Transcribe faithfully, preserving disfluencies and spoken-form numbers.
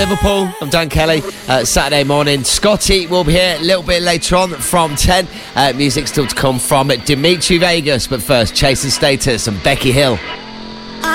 Liverpool. I'm Dan Kelly. Uh, Saturday morning. Scotty will be here a little bit later on from ten. Uh, music still to come from Dimitri Vegas. But first, Chasing Status and Becky Hill.